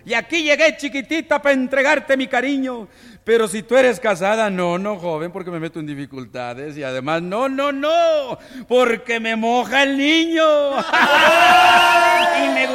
Y aquí llegué, chiquitita, para entregarte mi cariño. Pero si tú eres casada, no, joven, porque me meto en dificultades. Y además, no, porque me moja el niño. Y me